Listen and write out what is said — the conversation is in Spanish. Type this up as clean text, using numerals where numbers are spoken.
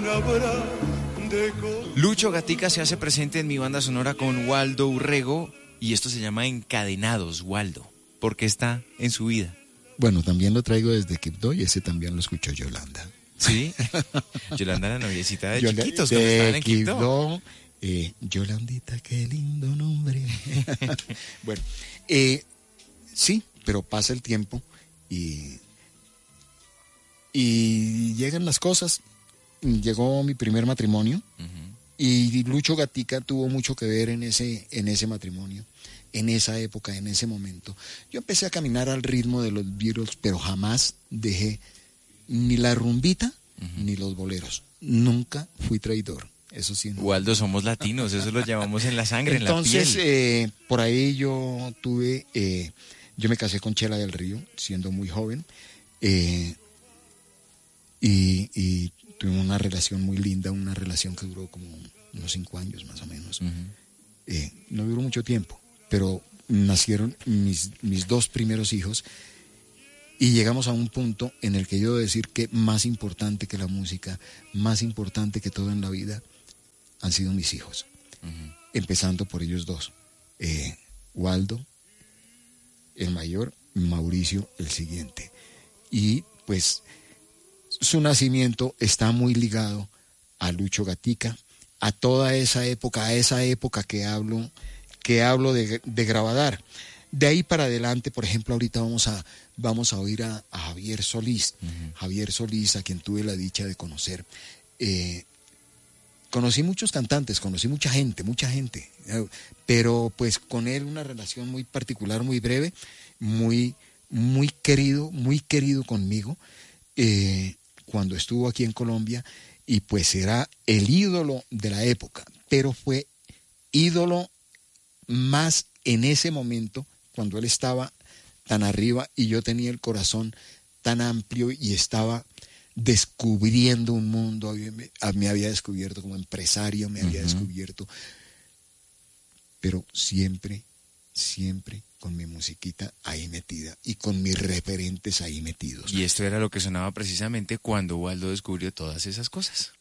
Lucho Gatica se hace presente en mi banda sonora con Waldo Urrego y esto se llama Encadenados, Waldo. ¿Por qué está en su vida? Bueno, también lo traigo desde Quibdó y ese también lo escuchó Yolanda. ¿Sí? Yolanda, la noviecita de chiquitos cuando estaban en Quibdó. Yolandita, qué lindo nombre. Bueno, sí, pero pasa el tiempo y llegan las cosas. Llegó mi primer matrimonio y Lucho Gatica tuvo mucho que ver en ese matrimonio, en esa época, en ese momento. Yo empecé a caminar al ritmo de los Beatles, pero jamás dejé ni la rumbita ni los boleros. Nunca fui traidor. Eso sí. No. Waldo, somos latinos, eso lo llevamos en la sangre, entonces, en la piel. Por ahí yo me casé con Chela del Río, siendo muy joven, y tuvimos una relación muy linda, una relación que duró como unos 5 años más o menos. No duró mucho tiempo, pero nacieron mis 2 primeros hijos y llegamos a un punto en el que yo debo decir que más importante que la música, más importante que todo en la vida, han sido mis hijos. Empezando por ellos 2. Waldo, el mayor, Mauricio, el siguiente. Y pues su nacimiento está muy ligado a Lucho Gatica, a toda esa época, que hablo de Gravadar. De ahí para adelante, por ejemplo, ahorita vamos a oír a Javier Solís. Javier Solís, a quien tuve la dicha de conocer. Conocí muchos cantantes, conocí mucha gente, pero pues con él una relación muy particular, muy breve, muy querido conmigo. Cuando estuvo aquí en Colombia, y pues era el ídolo de la época, pero fue ídolo más en ese momento, cuando él estaba tan arriba y yo tenía el corazón tan amplio y estaba descubriendo un mundo. Me había descubierto como empresario, me había descubierto, pero siempre con mi musiquita ahí metida y con mis referentes ahí metidos. Y esto era lo que sonaba precisamente cuando Waldo descubrió todas esas cosas.